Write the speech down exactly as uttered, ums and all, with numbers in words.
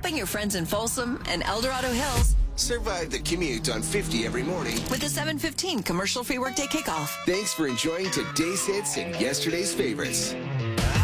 helping your friends in Folsom and El Dorado Hills survive the commute on fifty every morning with the seven fifteen commercial-free workday kickoff. Thanks for enjoying today's hits and yesterday's favorites.